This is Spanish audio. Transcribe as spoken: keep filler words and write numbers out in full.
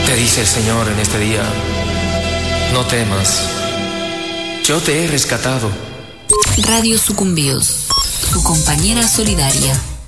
Te dice el Señor en este día: no temas, yo te he rescatado. Radio Sucumbíos, tu compañera solidaria.